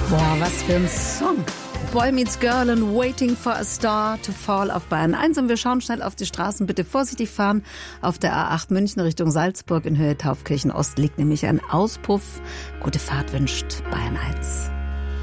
Boah, was für ein Song. Boy Meets Girl and Waiting for a Star to Fall auf Bayern 1. Und wir schauen schnell auf die Straßen. Bitte vorsichtig fahren. Auf der A8 München Richtung Salzburg in Höhe Taufkirchen Ost liegt nämlich ein Auspuff. Gute Fahrt wünscht Bayern 1.